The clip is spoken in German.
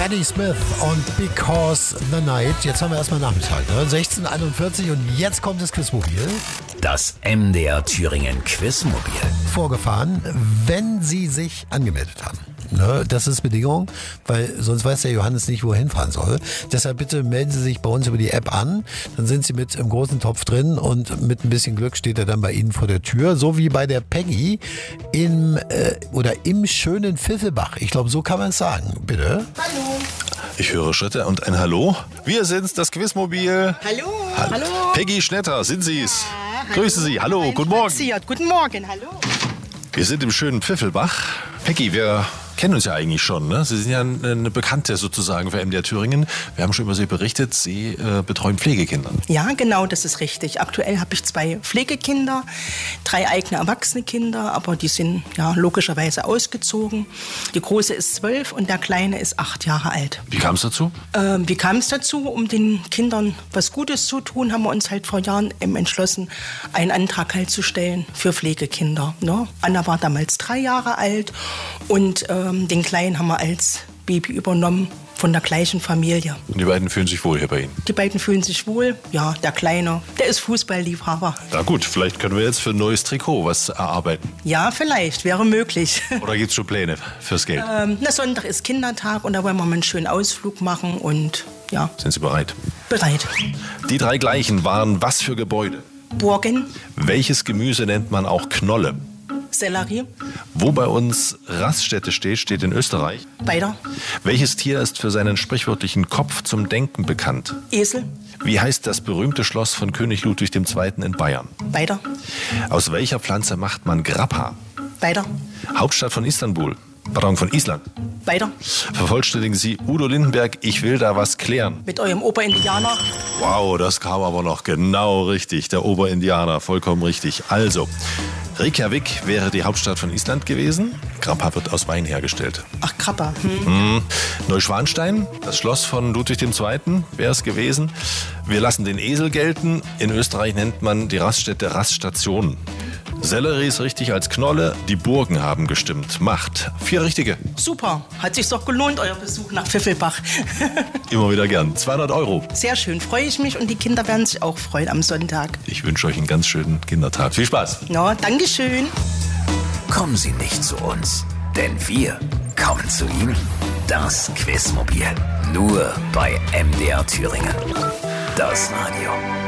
Danny Smith und Because the Night. Jetzt haben wir erstmal Nachmittag, ne? 16:41 und jetzt kommt das Quizmobil. Das MDR Thüringen Quizmobil. Vorgefahren, wenn Sie sich angemeldet haben. Ne, das ist Bedingung, weil sonst weiß der Johannes nicht, wo er hinfahren soll. Deshalb bitte melden Sie sich bei uns über die App an. Dann sind Sie mit im großen Topf drin und mit ein bisschen Glück steht er dann bei Ihnen vor der Tür. So wie bei der Peggy im schönen Pfiffelbach. Ich glaube, so kann man es sagen. Bitte. Hallo. Ich höre Schritte und ein Hallo. Wir sind's, das Quizmobil. Hallo. Hallo. Peggy Schnetter, sind Sie's? Ja, Grüße Sie. Hallo, guten Morgen. Guten Morgen, hallo. Wir sind im schönen Pfiffelbach. Peggy, wir kennen uns ja eigentlich schon, ne? Sie sind ja eine Bekannte sozusagen für MDR Thüringen. Wir haben schon über Sie berichtet, Sie betreuen Pflegekinder. Ja, genau, das ist richtig. Aktuell habe ich 2 Pflegekinder, 3 eigene erwachsene Kinder, aber die sind ja logischerweise ausgezogen. Die Große ist 12 und der Kleine ist 8 Jahre alt. Wie kam es dazu? Wie kam es dazu? Um den Kindern was Gutes zu tun, haben wir uns halt vor Jahren entschlossen, einen Antrag halt zu stellen für Pflegekinder. Ne? Anna war damals 3 Jahre alt und den Kleinen haben wir als Baby übernommen von der gleichen Familie. Und die beiden fühlen sich wohl hier bei Ihnen? Die beiden fühlen sich wohl. Ja, der Kleine, der ist Fußballliebhaber. Na gut, vielleicht können wir jetzt für ein neues Trikot was erarbeiten. Ja, vielleicht, wäre möglich. Oder gibt es schon Pläne fürs Geld? Sonntag ist Kindertag und da wollen wir mal einen schönen Ausflug machen und ja. Sind Sie bereit? Bereit. Die 3 gleichen waren was für Gebäude? Burgen. Welches Gemüse nennt man auch Knolle? Sellerie. Wo bei uns Raststätte steht in Österreich. Weiter. Welches Tier ist für seinen sprichwörtlichen Kopf zum Denken bekannt? Esel. Wie heißt das berühmte Schloss von König Ludwig II. In Bayern? Weiter. Aus welcher Pflanze macht man Grappa? Weiter. Hauptstadt von von Island. Weiter. Vervollständigen Sie Udo Lindenberg, ich will da was klären. Mit eurem Oberindianer. Wow, das kam aber noch genau richtig. Der Oberindianer, vollkommen richtig. Also, Reykjavik wäre die Hauptstadt von Island gewesen. Grappa wird aus Wein hergestellt. Ach, Krapper. Neuschwanstein, das Schloss von Ludwig II. Wäre es gewesen. Wir lassen den Esel gelten. In Österreich nennt man die Raststätte Raststation. Sellerie ist richtig als Knolle. Die Burgen haben gestimmt. Macht 4 richtige. Super. Hat sich doch gelohnt, euer Besuch nach Pfiffelbach. Immer wieder gern. 200 €. Sehr schön. Freue ich mich und die Kinder werden sich auch freuen am Sonntag. Ich wünsche euch einen ganz schönen Kindertag. Viel Spaß. Ja, Dankeschön. Kommen Sie nicht zu uns, denn wir kommen zu Ihnen. Das Quizmobil. Nur bei MDR Thüringen. Das Radio.